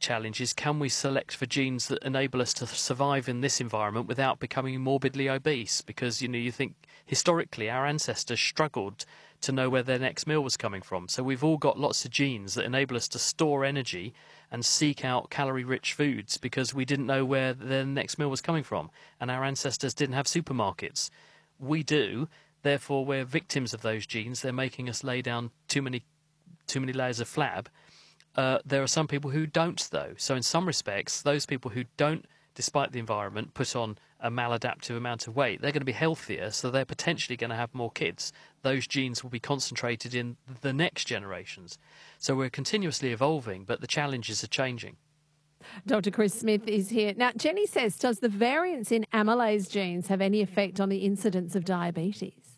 challenge is, can we select for genes that enable us to survive in this environment without becoming morbidly obese? Because, you think historically our ancestors struggled to know where their next meal was coming from. So we've all got lots of genes that enable us to store energy and seek out calorie-rich foods because we didn't know where their next meal was coming from. And our ancestors didn't have supermarkets. We do. Therefore, we're victims of those genes. They're making us lay down too many layers of flab. There are some people who don't, though. So in some respects, those people who don't, despite the environment, put on a maladaptive amount of weight, they're going to be healthier, so they're potentially going to have more kids. Those genes will be concentrated in the next generations. So we're continuously evolving, but the challenges are changing. Dr. Chris Smith is here. Now, Jenny says, does the variance in amylase genes have any effect on the incidence of diabetes?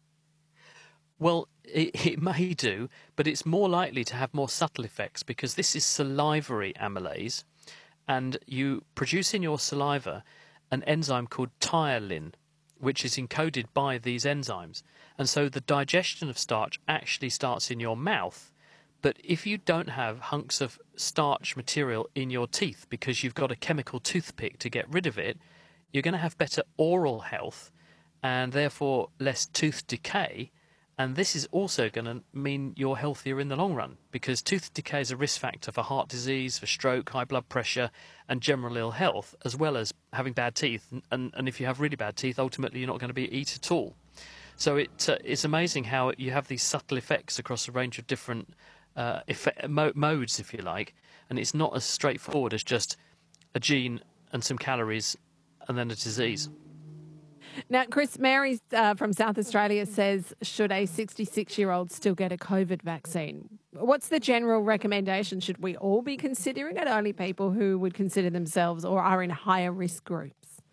Well, it may do, but it's more likely to have more subtle effects because this is salivary amylase, and you produce in your saliva an enzyme called tyalin, which is encoded by these enzymes. And so the digestion of starch actually starts in your mouth. But if you don't have hunks of starch material in your teeth because you've got a chemical toothpick to get rid of it, you're going to have better oral health and therefore less tooth decay. And this is also going to mean you're healthier in the long run because tooth decay is a risk factor for heart disease, for stroke, high blood pressure, and general ill health, as well as having bad teeth. And if you have really bad teeth, ultimately you're not going to be eat at all. So it's amazing how you have these subtle effects across a range of different modes, if you like. And it's not as straightforward as just a gene and some calories and then a disease. Now, Chris, Mary from South Australia says, should a 66-year-old still get a COVID vaccine? What's the general recommendation? Should we all be considering it, only people who would consider themselves or are in higher risk groups?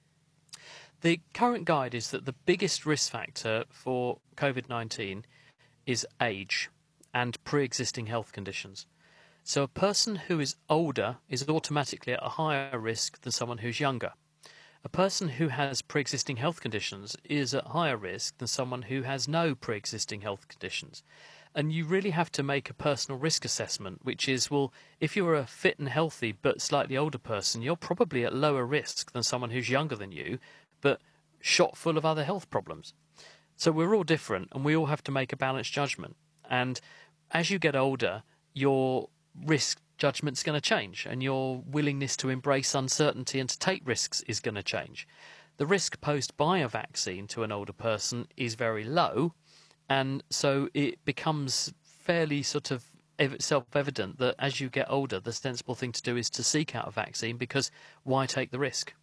The current guide is that the biggest risk factor for COVID-19 is age and pre-existing health conditions. So a person who is older is automatically at a higher risk than someone who's younger. A person who has pre-existing health conditions is at higher risk than someone who has no pre-existing health conditions. And you really have to make a personal risk assessment, which is, well, if you're a fit and healthy but slightly older person, you're probably at lower risk than someone who's younger than you, but shot full of other health problems. So we're all different, and we all have to make a balanced judgment. And as you get older, your risk judgment's going to change, and your willingness to embrace uncertainty and to take risks is going to change. The risk posed by a vaccine to an older person is very low, and so it becomes fairly sort of self-evident that as you get older, the sensible thing to do is to seek out a vaccine, because why take the risk?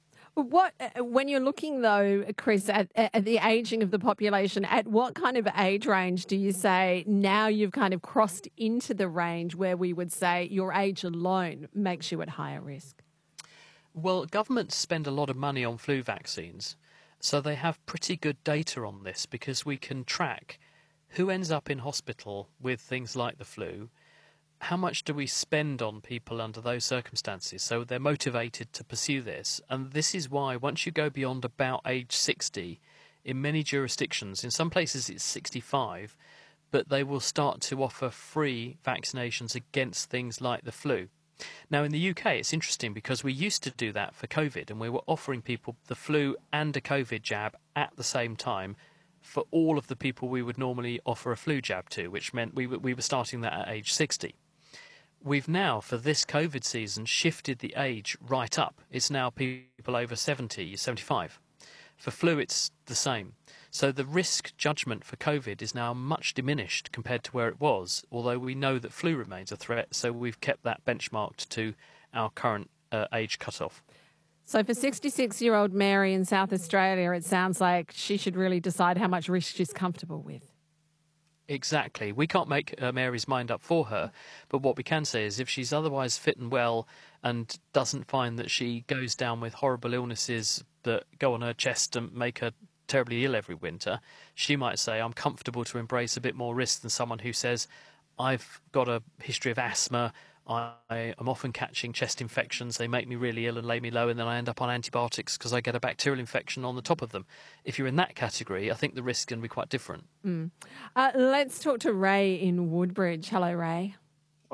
When you're looking, though, Chris, at the ageing of the population, at what kind of age range do you say now you've kind of crossed into the range where we would say your age alone makes you at higher risk? Well, governments spend a lot of money on flu vaccines, so they have pretty good data on this because we can track who ends up in hospital with things like the flu. How much do we spend on people under those circumstances? So they're motivated to pursue this. And this is why once you go beyond about age 60, in many jurisdictions, in some places it's 65, but they will start to offer free vaccinations against things like the flu. Now, in the UK, it's interesting because we used to do that for COVID, and we were offering people the flu and a COVID jab at the same time for all of the people we would normally offer a flu jab to, which meant we were starting that at age 60. We've now, for this COVID season, shifted the age right up. It's now people over 70, 75. For flu, it's the same. So the risk judgment for COVID is now much diminished compared to where it was, although we know that flu remains a threat, so we've kept that benchmarked to our current age cutoff. So for 66-year-old Mary in South Australia, it sounds like she should really decide how much risk she's comfortable with. Exactly. We can't make Mary's mind up for her, but what we can say is if she's otherwise fit and well and doesn't find that she goes down with horrible illnesses that go on her chest and make her terribly ill every winter, she might say, I'm comfortable to embrace a bit more risk than someone who says, I've got a history of asthma, I am often catching chest infections, they make me really ill and lay me low, and then I end up on antibiotics because I get a bacterial infection on the top of them. If you're in that category, I think the risk can be quite different. Let's talk to Ray in Woodbridge. Hello, Ray.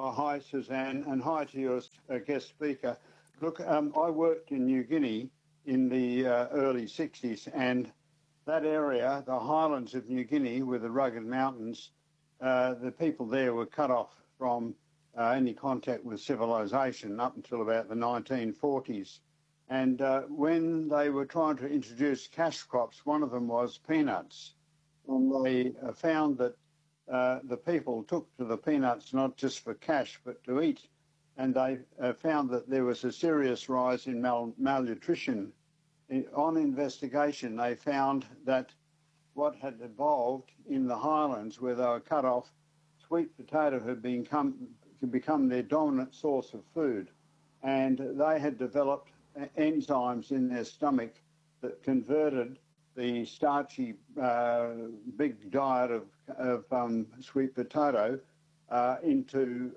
Oh, hi, Suzanne, and hi to your guest speaker. Look, I worked in New Guinea in the early 60s, and that area, the highlands of New Guinea with the rugged mountains, the people there were cut off from any contact with civilization up until about the 1940s. And when they were trying to introduce cash crops, one of them was peanuts. And they found that the people took to the peanuts not just for cash, but to eat. And they found that there was a serious rise in malnutrition. On investigation, they found that what had evolved in the highlands where they were cut off, sweet potato had become their dominant source of food. And they had developed enzymes in their stomach that converted the starchy big diet of sweet potato into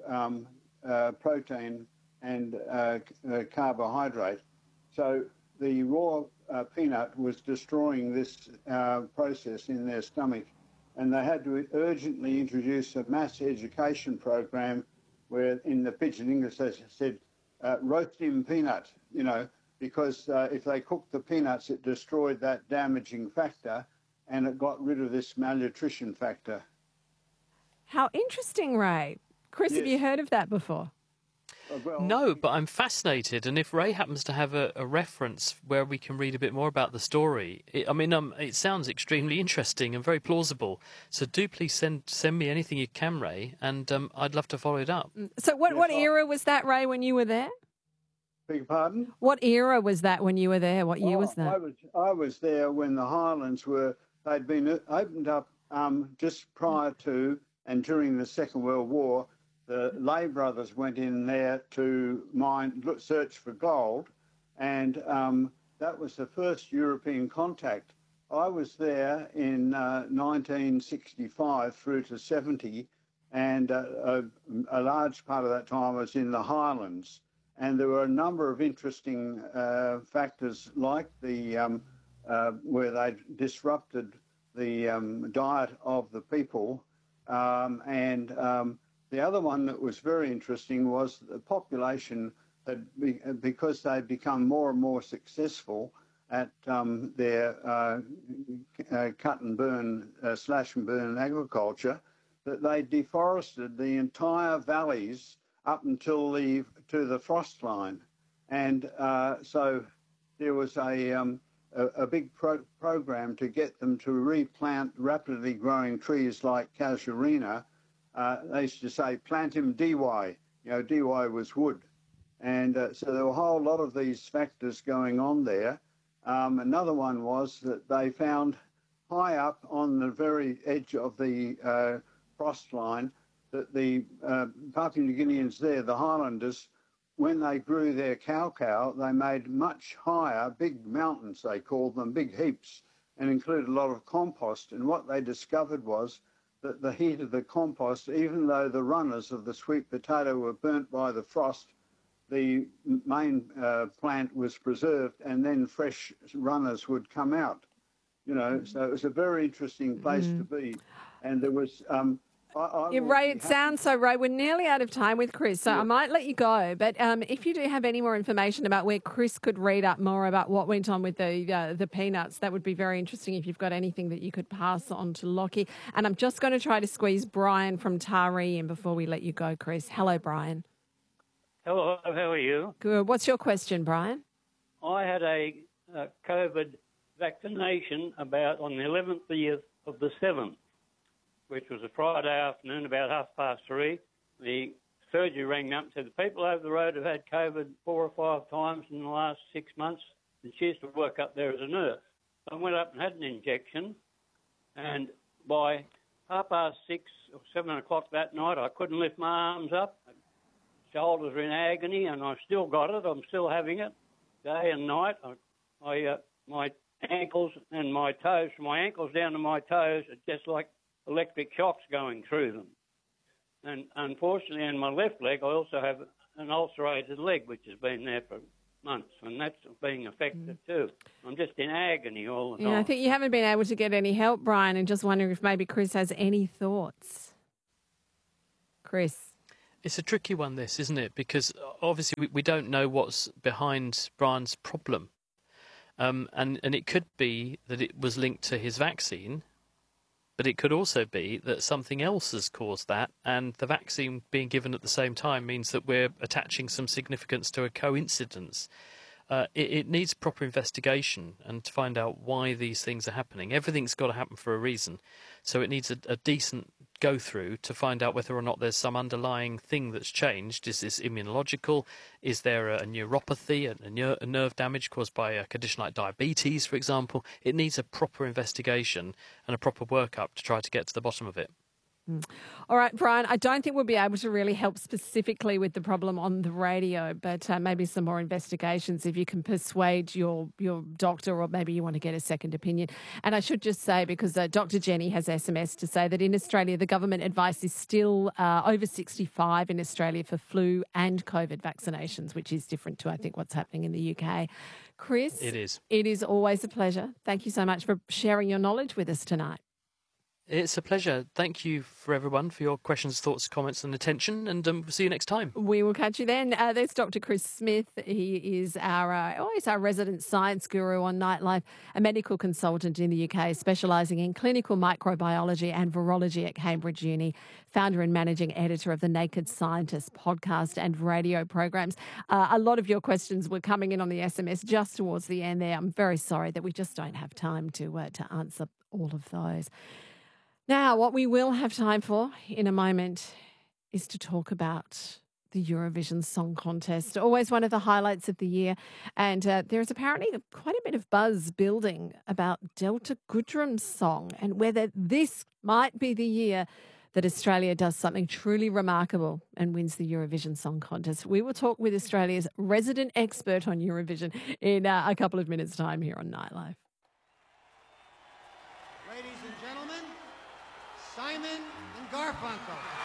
protein and carbohydrate. So the raw peanut was destroying this process in their stomach, and they had to urgently introduce a mass education program where in the Pidgin English they said, roast him peanut, because if they cooked the peanuts, it destroyed that damaging factor and it got rid of this malnutrition factor. How interesting, Ray. Chris, Yes. have you heard of that before? Well, No, but I'm fascinated, and if Ray happens to have a reference where we can read a bit more about the story, it sounds extremely interesting and very plausible. So do please send me anything you can, Ray, and I'd love to follow it up. So what era was that, Ray, when you were there? beg your pardon? What era was that when you were there? What year was that? I was there when the highlands they'd been opened up just prior to and during the Second World War. The Lay brothers went in there to search for gold, and that was the first European contact. I was there in 1965 through to 70, and a large part of that time I was in the highlands. And there were a number of interesting factors, like the where they disrupted the diet of the people, and the other one that was very interesting was the population because they'd become more and more successful at their cut and burn, slash and burn agriculture, that they deforested the entire valleys up until to the frost line. And so there was a big program to get them to replant rapidly growing trees like casuarina. They used to say, plant him DY. DY was wood. And so there were a whole lot of these factors going on there. Another one was that they found high up on the very edge of the frost line that the Papua New Guineans there, the Highlanders, when they grew their cow, they made much higher, big mountains, they called them, big heaps, and included a lot of compost. And what they discovered was that the heat of the compost, even though the runners of the sweet potato were burnt by the frost, the main plant was preserved, and then fresh runners would come out. So it was a very interesting place to be. And there was... Ray, it sounds so, Ray, we're nearly out of time with Chris, so I might let you go. But if you do have any more information about where Chris could read up more about what went on with the peanuts, that would be very interesting if you've got anything that you could pass on to Lockie. And I'm just going to try to squeeze Brian from Taree in before we let you go, Chris. Hello, Brian. Hello, how are you? Good. What's your question, Brian? I had a COVID vaccination on the 11th of the 7th. Which was a Friday afternoon, about 3:30. The surgery rang up and said, the people over the road have had COVID 4 or 5 times in the last 6 months, and she used to work up there as a nurse. I went up and had an injection, and by 6:30 or 7 o'clock that night, I couldn't lift my arms up. My shoulders were in agony, and I've still got it. I'm still having it day and night. My ankles and my toes, from my ankles down to my toes, are just like electric shocks going through them. And unfortunately, in my left leg, I also have an ulcerated leg, which has been there for months, and that's being affected too. I'm just in agony all the time. Yeah, I think you haven't been able to get any help, Brian, and just wondering if maybe Chris has any thoughts. Chris. It's a tricky one, this, isn't it? Because obviously we don't know what's behind Brian's problem. And it could be that it was linked to his vaccine, but it could also be that something else has caused that, and the vaccine being given at the same time means that we're attaching some significance to a coincidence. It needs proper investigation and to find out why these things are happening. Everything's got to happen for a reason. So it needs a decent go-through to find out whether or not there's some underlying thing that's changed. Is this immunological? Is there a neuropathy, a nerve damage caused by a condition like diabetes, for example? It needs a proper investigation and a proper workup to try to get to the bottom of it. All right, Brian, I don't think we'll be able to really help specifically with the problem on the radio, but maybe some more investigations if you can persuade your doctor, or maybe you want to get a second opinion. And I should just say, because Dr. Jenny has SMS to say that in Australia, the government advice is still over 65 in Australia for flu and COVID vaccinations, which is different to, I think, what's happening in the UK. Chris? It is. It is always a pleasure. Thank you so much for sharing your knowledge with us tonight. It's a pleasure. Thank you for everyone for your questions, thoughts, comments and attention, and we'll see you next time. We will catch you then. There's Dr. Chris Smith. He is he's our resident science guru on Nightlife, a medical consultant in the UK specialising in clinical microbiology and virology at Cambridge Uni, founder and managing editor of the Naked Scientist podcast and radio programs. A lot of your questions were coming in on the SMS just towards the end there. I'm very sorry that we just don't have time to answer all of those. Now, what we will have time for in a moment is to talk about the Eurovision Song Contest, always one of the highlights of the year. And there is apparently quite a bit of buzz building about Delta Goodrem's song and whether this might be the year that Australia does something truly remarkable and wins the Eurovision Song Contest. We will talk with Australia's resident expert on Eurovision in a couple of minutes' time here on Nightlife. Ladies and gentlemen, Simon and Garfunkel.